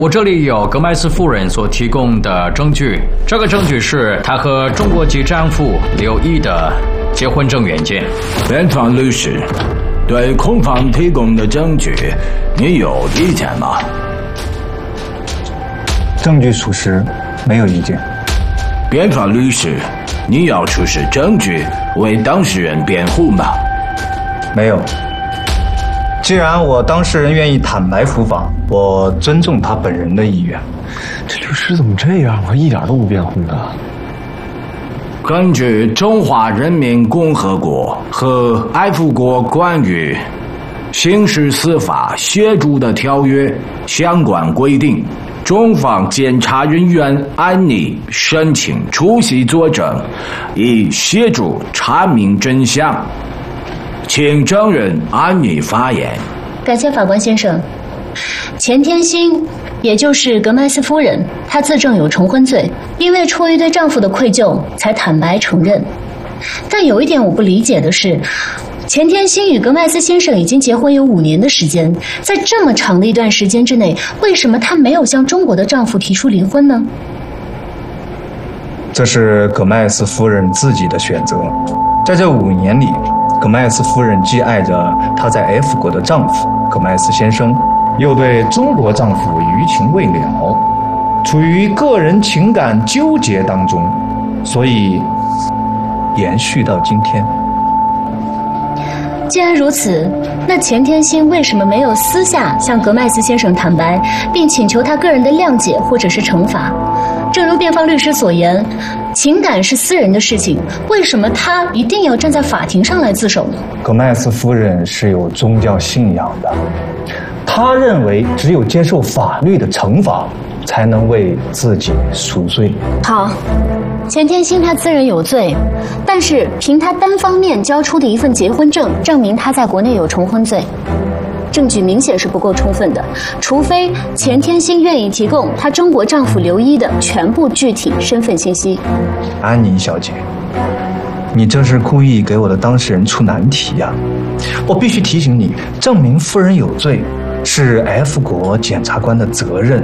我这里有格麦斯夫人所提供的证据，这个证据是她和中国籍丈夫刘一的结婚证原件。 辩方律师，对控方提供的证据，你有意见吗？ 证据属实，没有意见。 辩方律师，你要出示证据为当事人辩护吗？ 没有。既然我当事人愿意坦白伏法，我尊重他本人的意愿。 这律师怎么这样啊？一点都不辩护的。 根据《中华人民共和国和爱国国关于刑事司法协助的条约》相关规定，中方检察人员按你申请出席作证，以协助查明真相。请证人按你发言。 感谢法官先生。钱天星，也就是格麦斯夫人，她自证有重婚罪，因为出于对丈夫的愧疚，才坦白承认。但有一点我不理解的是，钱天星与格麦斯先生已经结婚有5年的时间，在这么长的一段时间之内，为什么她没有向中国的丈夫提出离婚呢？ 这是葛麦斯夫人自己的选择。在这5年里，葛麦斯夫人既爱着她在 F 国的丈夫葛麦斯先生，又对中国丈夫余情未了，处于个人情感纠结当中，所以延续到今天。 既然如此，那钱天星为什么没有私下向格麦斯先生坦白，并请求他个人的谅解或者是惩罚？正如辩方律师所言，情感是私人的事情，为什么他一定要站在法庭上来自首呢？ 葛麦斯夫人是有宗教信仰的，她认为只有接受法律的惩罚，才能为自己赎罪。 好，钱天星他自认有罪，但是凭他单方面交出的一份结婚证，证明他在国内有重婚罪，证据明显是不够充分的，除非钱天星愿意提供她中国丈夫刘一的全部具体身份信息。 安妮小姐，你这是故意给我的当事人出难题呀！我必须提醒你，证明夫人有罪是 F 国检察官的责任，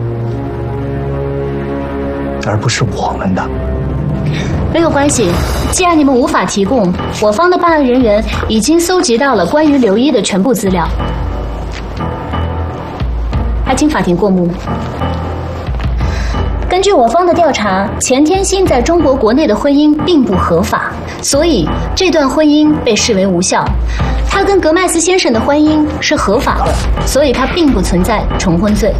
而不是我们的。 没有关系，既然你们无法提供，我方的办案人员已经搜集到了关于刘一的全部资料。还请法庭过目。根据我方的调查，钱天星在中国国内的婚姻并不合法，所以这段婚姻被视为无效。他跟格麦斯先生的婚姻是合法的，所以他并不存在重婚罪。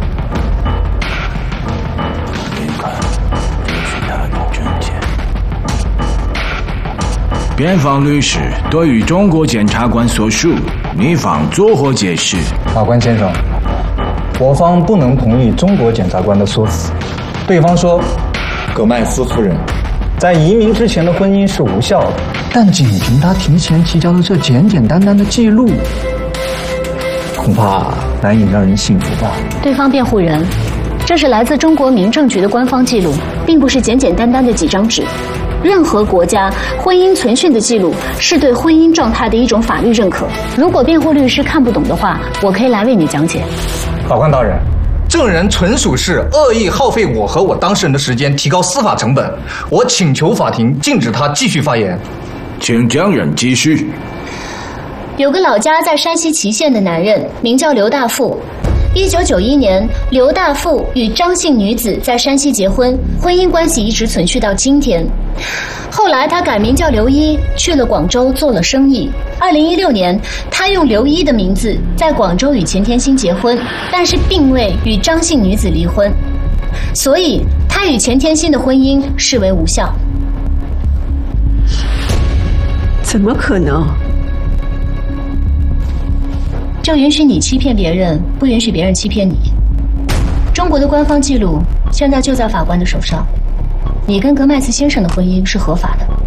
辩方律师对于中国检察官所述，你方作何解释？ 法官先生，我方不能同意中国检察官的说辞。对方说，葛麦斯夫人在移民之前的婚姻是无效的，但仅凭他提前提交的这简简单单的记录，恐怕难以让人信服吧。 对方辩护人，这是来自中国民政局的官方记录，并不是简简单单的几张纸。任何国家婚姻存讯的记录是对婚姻状态的一种法律认可。如果辩护律师看不懂的话，我可以来为你讲解。 法官大人，证人纯属是恶意耗费我和我当事人的时间，提高司法成本。我请求法庭禁止他继续发言。 请证人继续。 有个老家在山西祁县的男人，名叫刘大富。1991年，刘大富与张姓女子在山西结婚，婚姻关系一直存续到今天。后来他改名叫刘一，去了广州做了生意。2016年，他用刘一的名字在广州与钱天星结婚，但是并未与张姓女子离婚，所以他与钱天星的婚姻视为无效。 怎么可能？ 就允许你欺骗别人，不允许别人欺骗你。中国的官方记录现在就在法官的手上，你跟格麦斯先生的婚姻是合法的。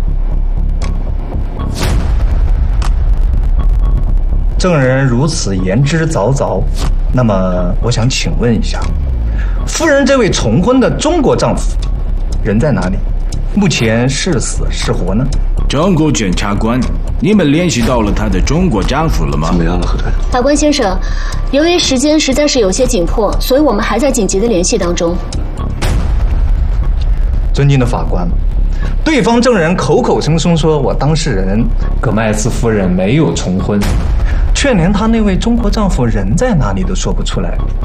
证人如此言之凿凿，那么我想请问一下，夫人这位重婚的中国丈夫人在哪里？ 目前是死是活呢？ 中国检察官，你们联系到了她的中国丈夫了吗？ 怎么样了，何队？ 法官先生，由于时间实在是有些紧迫，所以我们还在紧急的联系当中。 尊敬的法官，对方证人口口声声说我当事人葛麦斯夫人没有重婚，却连她那位中国丈夫人在哪里都说不出来。